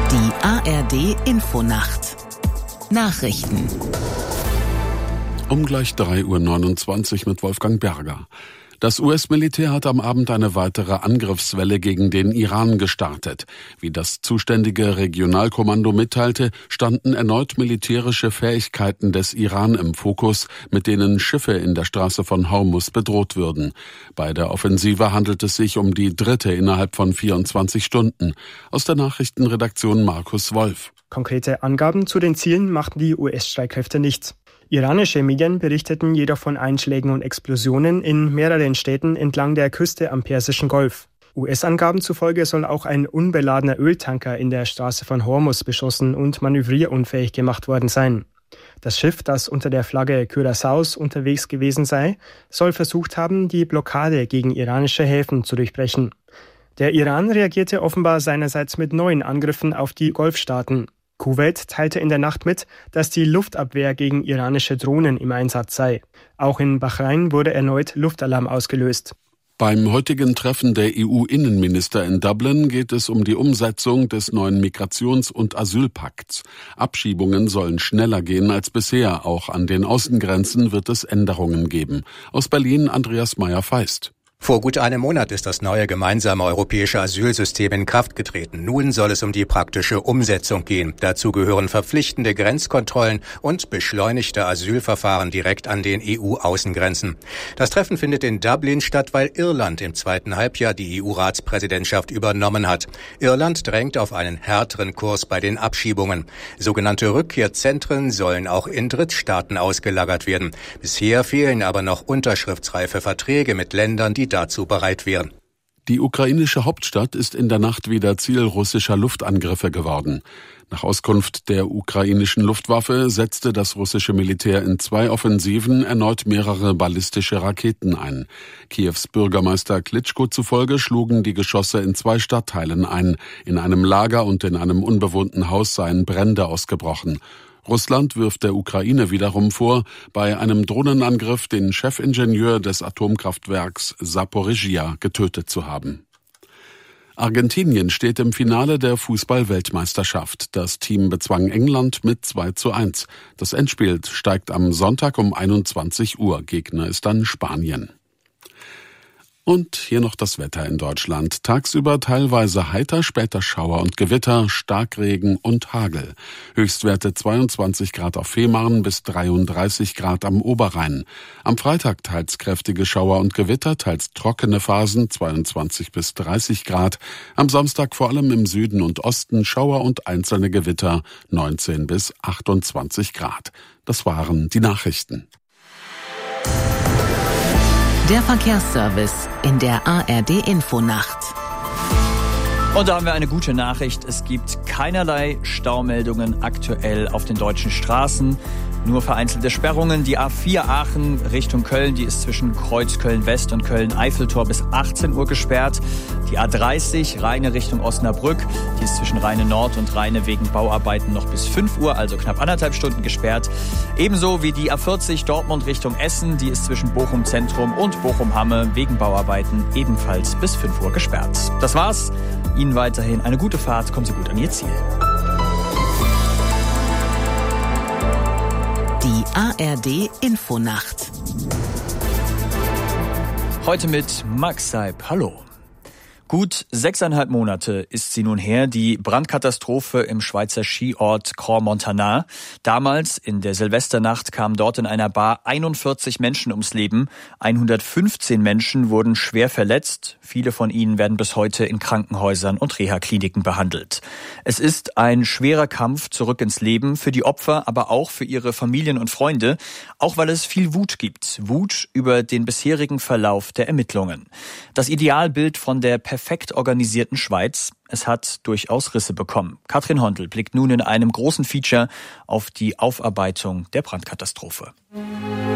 Die ARD-Infonacht. Nachrichten. Um gleich 3:29 Uhr mit Wolfgang Berger. Das US-Militär hat am Abend eine weitere Angriffswelle gegen den Iran gestartet. Wie das zuständige Regionalkommando mitteilte, standen erneut militärische Fähigkeiten des Iran im Fokus, mit denen Schiffe in der Straße von Hormuz bedroht würden. Bei der Offensive handelt es sich um die dritte innerhalb von 24 Stunden. Aus der Nachrichtenredaktion Markus Wolf. Konkrete Angaben zu den Zielen machten die US-Streitkräfte nicht. Iranische Medien berichteten jedoch von Einschlägen und Explosionen in mehreren Städten entlang der Küste am Persischen Golf. US-Angaben zufolge soll auch ein unbeladener Öltanker in der Straße von Hormuz beschossen und manövrierunfähig gemacht worden sein. Das Schiff, das unter der Flagge Curaçaos unterwegs gewesen sei, soll versucht haben, die Blockade gegen iranische Häfen zu durchbrechen. Der Iran reagierte offenbar seinerseits mit neuen Angriffen auf die Golfstaaten. Kuwait teilte in der Nacht mit, dass die Luftabwehr gegen iranische Drohnen im Einsatz sei. Auch in Bahrain wurde erneut Luftalarm ausgelöst. Beim heutigen Treffen der EU-Innenminister in Dublin geht es um die Umsetzung des neuen Migrations- und Asylpakts. Abschiebungen sollen schneller gehen als bisher. Auch an den Außengrenzen wird es Änderungen geben. Aus Berlin Andreas Meyer-Feist. Vor gut einem Monat ist das neue gemeinsame europäische Asylsystem in Kraft getreten. Nun soll es um die praktische Umsetzung gehen. Dazu gehören verpflichtende Grenzkontrollen und beschleunigte Asylverfahren direkt an den EU-Außengrenzen. Das Treffen findet in Dublin statt, weil Irland im zweiten Halbjahr die EU-Ratspräsidentschaft übernommen hat. Irland drängt auf einen härteren Kurs bei den Abschiebungen. Sogenannte Rückkehrzentren sollen auch in Drittstaaten ausgelagert werden. Bisher fehlen aber noch unterschriftsreife Verträge mit Ländern, die dazu bereit wären. Die ukrainische Hauptstadt ist in der Nacht wieder Ziel russischer Luftangriffe geworden. Nach Auskunft der ukrainischen Luftwaffe setzte das russische Militär in 2 Offensiven erneut mehrere ballistische Raketen ein. Kiews Bürgermeister Klitschko zufolge schlugen die Geschosse in 2 Stadtteilen ein. In einem Lager und in einem unbewohnten Haus seien Brände ausgebrochen. Russland wirft der Ukraine wiederum vor, bei einem Drohnenangriff den Chefingenieur des Atomkraftwerks Saporischschja getötet zu haben. Argentinien steht im Finale der Fußball-Weltmeisterschaft. Das Team bezwang England mit 2:1. Das Endspiel steigt am Sonntag um 21 Uhr. Gegner ist dann Spanien. Und hier noch das Wetter in Deutschland. Tagsüber teilweise heiter, später Schauer und Gewitter, Starkregen und Hagel. Höchstwerte 22 Grad auf Fehmarn bis 33 Grad am Oberrhein. Am Freitag teils kräftige Schauer und Gewitter, teils trockene Phasen 22 bis 30 Grad. Am Samstag vor allem im Süden und Osten Schauer und einzelne Gewitter 19 bis 28 Grad. Das waren die Nachrichten. Der Verkehrsservice in der ARD-Infonacht. Und da haben wir eine gute Nachricht. Es gibt keinerlei Staumeldungen aktuell auf den deutschen Straßen. Nur vereinzelte Sperrungen. Die A4 Aachen Richtung Köln, die ist zwischen Kreuz Köln-West und Köln-Eiffeltor bis 18 Uhr gesperrt. Die A30 Rheine Richtung Osnabrück, die ist zwischen Rheine Nord und Rheine wegen Bauarbeiten noch bis 5 Uhr, also knapp 1,5 Stunden gesperrt. Ebenso wie die A40 Dortmund Richtung Essen, die ist zwischen Bochum Zentrum und Bochum-Hamme wegen Bauarbeiten ebenfalls bis 5 Uhr gesperrt. Das war's. Ihnen weiterhin eine gute Fahrt. Kommen Sie gut an Ihr Ziel. Die ARD-Infonacht. Heute mit Max Seib. Hallo. Gut 6,5 Monate ist sie nun her, die Brandkatastrophe im Schweizer Skiort Crans-Montana. Damals, in der Silvesternacht, kamen dort in einer Bar 41 Menschen ums Leben. 115 Menschen wurden schwer verletzt. Viele von ihnen werden bis heute in Krankenhäusern und Reha-Kliniken behandelt. Es ist ein schwerer Kampf zurück ins Leben für die Opfer, aber auch für ihre Familien und Freunde. Auch weil es viel Wut gibt. Wut über den bisherigen Verlauf der Ermittlungen. Das Idealbild von der perfekt organisierten Schweiz. Es hat durchaus Risse bekommen. Katrin Hondel blickt nun in einem großen Feature auf die Aufarbeitung der Brandkatastrophe.